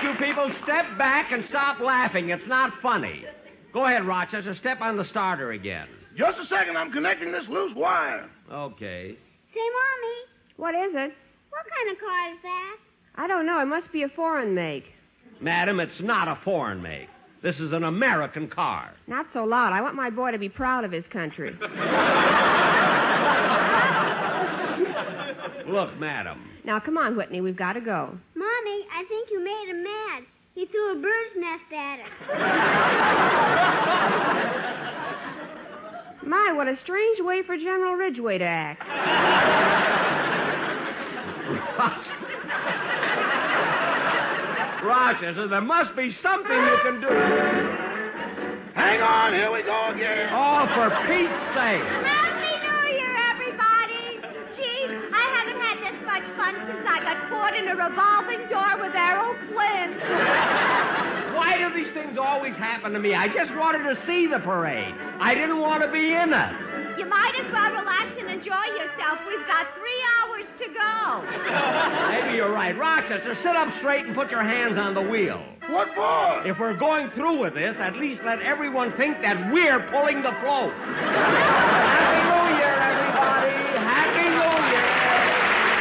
you people step back and stop laughing. It's not funny. Go ahead, Rochester. Step on the starter again. Just a second. I'm connecting this loose wire. Okay. Say, Mommy, What is it? what kind of car is that? I don't know. It must be a foreign make. Madam, it's not a foreign make. This is an American car. Not so loud. I want my boy to be proud of his country. Look, madam. Now, come on, Whitney. We've got to go. Mommy, I think you made him mad. He threw a bird's nest at us. My, what a strange way for General Ridgway to act. Rochester, there must be something you can do. Hang on. Here we go again. Oh, for Pete's sake. Happy New Year, everybody! Gee, I haven't had this much fun since I got caught in a revolving door with Errol Flynn. Why do these things always happen to me? I just wanted to see the parade. I didn't want to be in it. You might as well relax and enjoy yourself. We've got 3 hours to go. Maybe you're right. Rochester, sit up straight and put your hands on the wheel. What for? If we're going through with this, at least let everyone think that we're pulling the float. That'll be